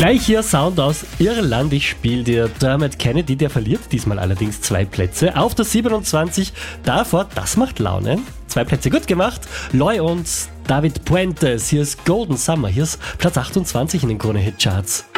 Gleich hier Sound aus Irland. Ich spiele dir Dermot Kennedy, der verliert diesmal allerdings 2 Plätze. Auf der 27 davor, das macht Laune. 2 Plätze gut gemacht. Loy und David Puentes. Hier ist Golden Summer. Hier ist Platz 28 in den Krone Hit Charts.